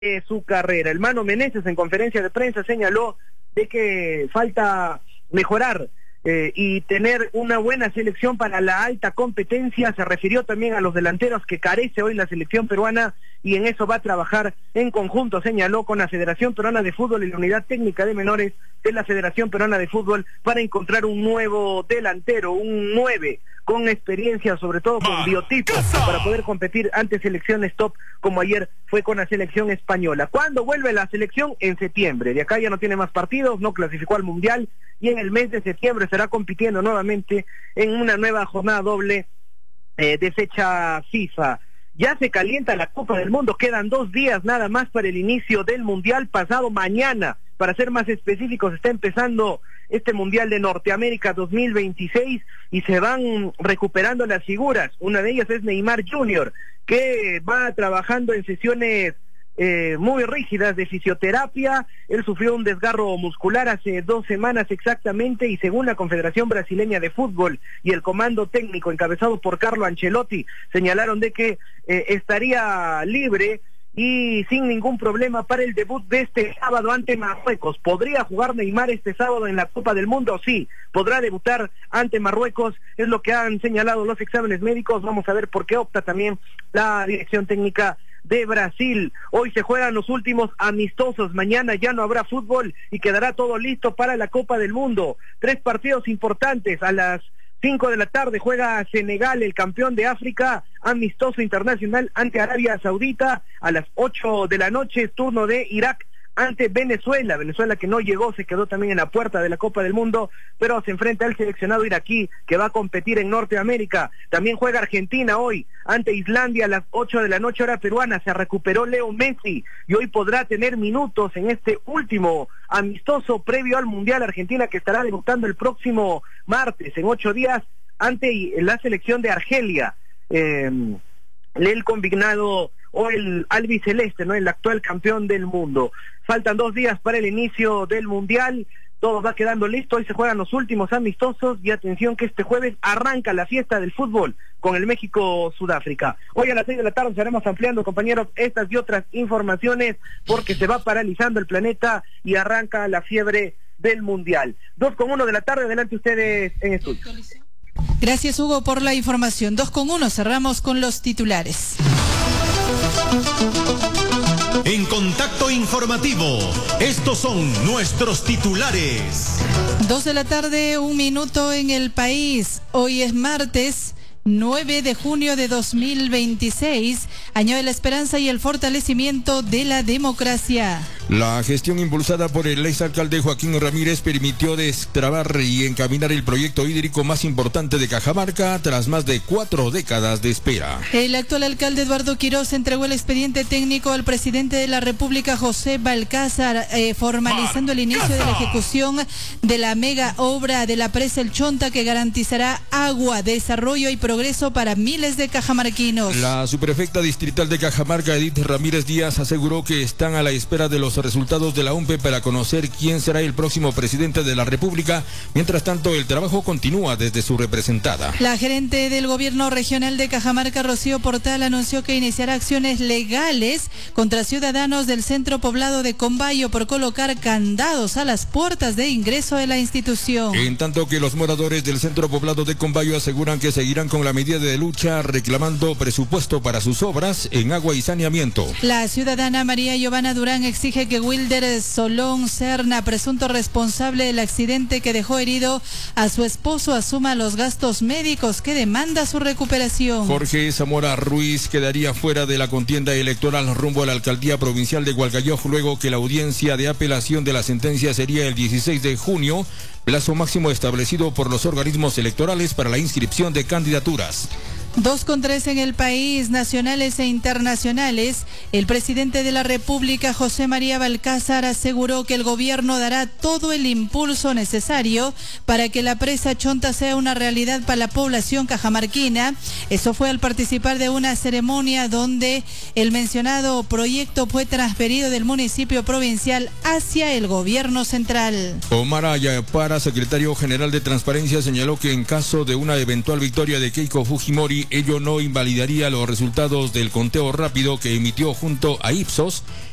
su carrera. El Mano Meneses en conferencia de prensa señaló de que falta mejorar y tener una buena selección para la alta competencia. Se refirió también a los delanteros que carece hoy la selección peruana y en eso va a trabajar en conjunto, señaló, con la Federación Peruana de Fútbol y la Unidad Técnica de Menores de la Federación Peruana de Fútbol para encontrar un nuevo delantero, un 9 con experiencia, sobre todo con biotipo, para poder competir ante selecciones top, como ayer fue con la selección española. ¿Cuándo vuelve la selección? En septiembre. De acá ya no tiene más partidos, no clasificó al Mundial, y en el mes de septiembre estará compitiendo nuevamente en una nueva jornada doble de fecha FIFA. Ya se calienta la Copa del Mundo, quedan 2 días nada más para el inicio del Mundial. Pasado mañana, para ser más específicos, está empezando este Mundial de Norteamérica 2026 y se van recuperando las figuras. Una de ellas es Neymar Jr., que va trabajando en sesiones muy rígidas de fisioterapia. Él sufrió un desgarro muscular hace 2 semanas exactamente, y según la Confederación Brasileña de Fútbol y el comando técnico encabezado por Carlo Ancelotti, señalaron de que estaría libre y sin ningún problema para el debut de este sábado ante Marruecos. ¿Podría jugar Neymar este sábado en la Copa del Mundo? Sí, podrá debutar ante Marruecos, es lo que han señalado los exámenes médicos. Vamos a ver por qué opta también la dirección técnica de Brasil. Hoy se juegan los últimos amistosos, mañana ya no habrá fútbol y quedará todo listo para la Copa del Mundo. 3 partidos importantes. A las 5 de la tarde juega Senegal, el campeón de África, amistoso internacional ante Arabia Saudita. A las 8 de la noche es turno de Irak ante Venezuela. Venezuela, que no llegó, se quedó también en la puerta de la Copa del Mundo, pero se enfrenta al seleccionado iraquí que va a competir en Norteamérica. También juega Argentina hoy ante Islandia a las 8 de la noche hora peruana. Se recuperó Leo Messi y hoy podrá tener minutos en este último amistoso previo al Mundial. Argentina, que estará debutando el próximo martes, en 8 días, ante la selección de Argelia. El combinado o el albiceleste, ¿no? El actual campeón del mundo. Faltan 2 días para el inicio del Mundial. Todo va quedando listo. Hoy se juegan los últimos amistosos y atención que este jueves arranca la fiesta del fútbol con el México-Sudáfrica. Hoy a las 6 de la tarde estaremos ampliando, compañeros, estas y otras informaciones, porque se va paralizando el planeta y arranca la fiebre del Mundial. 2:01 de la tarde, adelante ustedes en estudio. Gracias, Hugo, por la información. 2:01, cerramos con los titulares. En Contacto Informativo, estos son nuestros titulares. 2 de la tarde, 1 minuto en el país. Hoy es martes 9 de junio de 2026, año de la esperanza y el fortalecimiento de la democracia. La gestión impulsada por el exalcalde Joaquín Ramírez permitió destrabar y encaminar el proyecto hídrico más importante de Cajamarca tras más de 4 décadas de espera. El actual alcalde Eduardo Quiroz entregó el expediente técnico al presidente de la República, José Balcázar, formalizando el inicio de la ejecución de la mega obra de la presa El Chonta, que garantizará agua, desarrollo y progreso para miles de cajamarquinos. La subprefecta distrital de Cajamarca, Edith Ramírez Díaz, aseguró que están a la espera de los resultados de la UMPE para conocer quién será el próximo presidente de la República. Mientras tanto, el trabajo continúa desde su representada. La gerente del gobierno regional de Cajamarca, Rocío Portal, anunció que iniciará acciones legales contra ciudadanos del centro poblado de Combayo por colocar candados a las puertas de ingreso de la institución. En tanto que los moradores del centro poblado de Combayo aseguran que seguirán con la medida de lucha reclamando presupuesto para sus obras en agua y saneamiento. La ciudadana María Giovanna Durán exige que Wilder Solón Serna, presunto responsable del accidente que dejó herido a su esposo, asuma los gastos médicos que demanda su recuperación. Jorge Zamora Ruiz quedaría fuera de la contienda electoral rumbo a la alcaldía provincial de Hualgayoc, luego que la audiencia de apelación de la sentencia sería el 16 de junio, plazo máximo establecido por los organismos electorales para la inscripción de candidaturas. 2:03 en el país, nacionales e internacionales. El presidente de la República, José María Balcázar, aseguró que el gobierno dará todo el impulso necesario para que la presa Chonta sea una realidad para la población cajamarquina. Eso fue al participar de una ceremonia donde el mencionado proyecto fue transferido del municipio provincial hacia el gobierno central. Omar Ayapara, secretario general de Transparencia, señaló que en caso de una eventual victoria de Keiko Fujimori, ello no invalidaría los resultados del conteo rápido que emitió junto a Ipsos